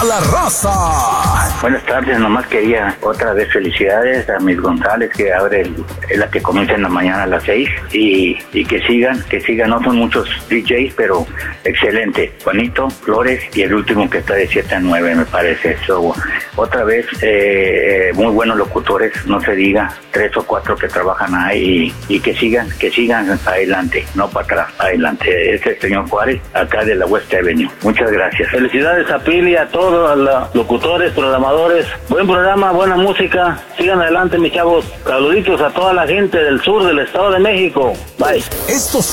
a la raza. Buenas tardes, nomás quería otra vez felicidades a mis González, que abre la que comienza en la mañana a las 6, y que sigan, no son muchos DJs, pero excelente. Juanito, Flores y el último que está de 7 a 9, me parece. Otra vez, muy buenos locutores, no se diga, 3 o 4 que trabajan ahí, y que sigan adelante, no para atrás, adelante. Es el señor Juárez, acá de la West Avenue. Muchas gracias. Felicidades a Pili, a todos los locutores, programadores. Buen programa, buena música. Sigan adelante, mis chavos. Saluditos a toda la gente del sur del Estado de México. Bye. Estos